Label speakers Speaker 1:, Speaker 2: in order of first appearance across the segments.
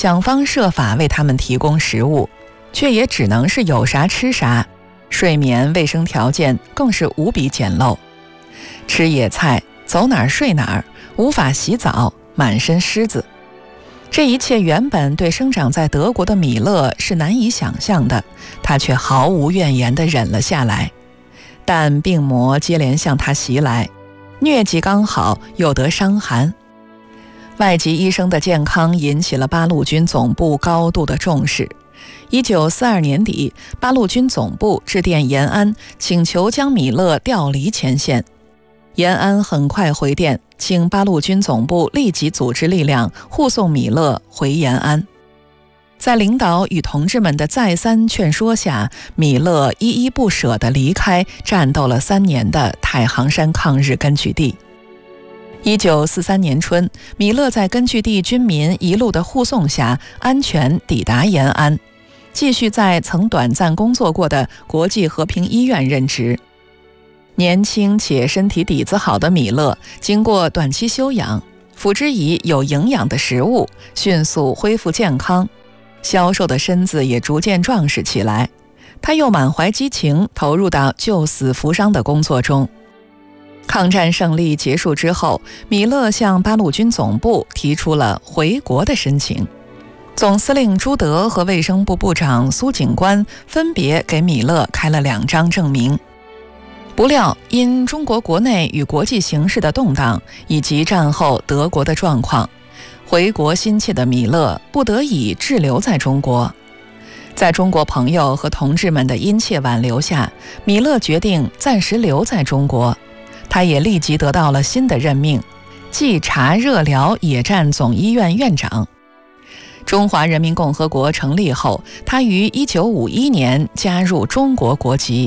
Speaker 1: 想方设法为他们提供食物，却也只能是有啥吃啥，睡眠卫生条件更是无比简陋，吃野菜，走哪儿睡哪儿，无法洗澡，满身虱子。这一切原本对生长在德国的米勒是难以想象的，他却毫无怨言地忍了下来。但病魔接连向他袭来，疟疾刚好，又得伤寒。外籍医生的健康引起了八路军总部高度的重视。1942年底，八路军总部致电延安，请求将米勒调离前线。延安很快回电，请八路军总部立即组织力量护送米勒回延安。在领导与同志们的再三劝说下，米勒依依不舍地离开战斗了3年的太行山抗日根据地。1943年春，米勒在根据地军民一路的护送下，安全抵达延安，继续在曾短暂工作过的国际和平医院任职。年轻且身体底子好的米勒，经过短期休养，辅之以有营养的食物，迅速恢复健康，消瘦的身子也逐渐壮实起来。他又满怀激情，投入到救死扶伤的工作中。抗战胜利结束之后，米勒向八路军总部提出了回国的申请。总司令朱德和卫生部部长苏警官分别给米勒开了2张证明。不料因中国国内与国际形势的动荡，以及战后德国的状况，回国心切的米勒不得已滞留在中国。在中国朋友和同志们的殷切挽留下，米勒决定暂时留在中国。他也立即得到了新的任命，冀察热疗野战总医院院长。中华人民共和国成立后，他于1951年加入中国国籍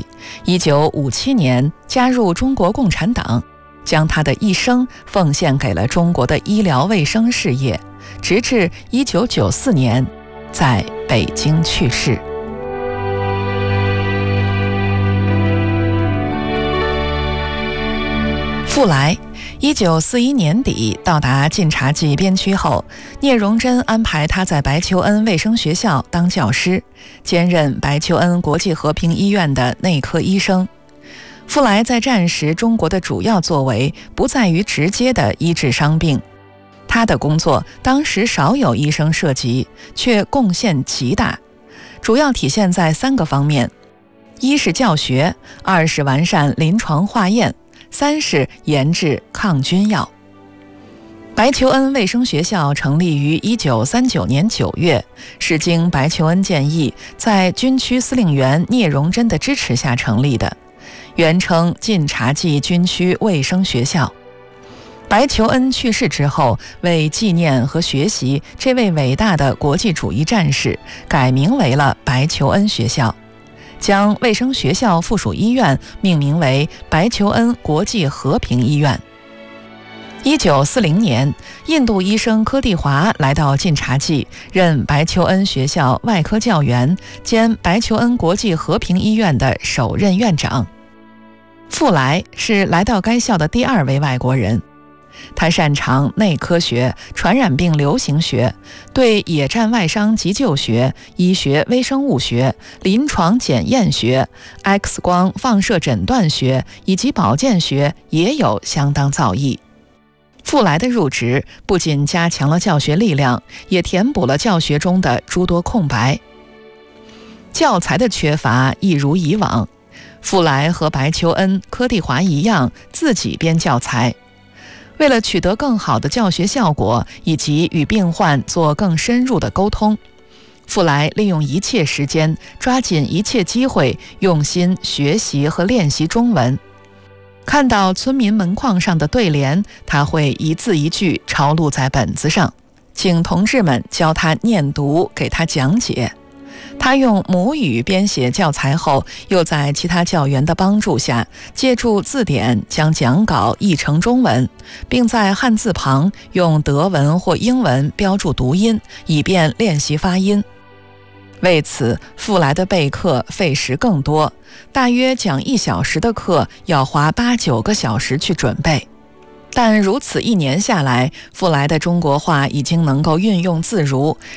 Speaker 1: ，1957年加入中国共产党，将他的一生奉献给了中国的医疗卫生事业，直至1994年在北京去世。傅来1941年底到达晋察冀边区后，聂荣臻安排他在白求恩卫生学校当教师，兼任白求恩国际和平医院的内科医生。傅来在战时中国的主要作为不在于直接的医治伤病，他的工作当时少有医生涉及，却贡献极大，主要体现在3个方面：一是教学，2是完善临床化验，3是研制抗菌药。白求恩卫生学校成立于1939年9月，是经白求恩建议，在军区司令员聂荣臻的支持下成立的，原称晋察冀军区卫生学校。白求恩去世之后，为纪念和学习这位伟大的国际主义战士，改名为了白求恩学校，将卫生学校附属医院命名为白求恩国际和平医院。1940年，印度医生柯蒂华来到晋察冀，任白求恩学校外科教员兼白求恩国际和平医院的首任院长。傅来是来到该校的第2位外国人，他擅长内科学、传染病流行学，对野战外伤急救学、医学微生物学、临床检验学、X 光放射诊断学以及保健学也有相当造诣。傅来的入职不仅加强了教学力量，也填补了教学中的诸多空白。教材的缺乏一如以往，傅来和白求恩、柯蒂华一样，自己编教材。为了取得更好的教学效果，以及与病患做更深入的沟通，傅来利用一切时间，抓紧一切机会，用心学习和练习中文。看到村民门框上的对联，他会一字一句抄录在本子上，请同志们教他念读，给他讲解。他用母语编写教材后，又在其他教员的帮助下，借助字典将讲稿译成中文，并在汉字旁用德文或英文标注读音，以便练习发音。为此，傅来的备课费时更多，大约讲1小时的课要花8、9个小时去准备。但如此1年下来，傅来的中国话已经能够运用自如，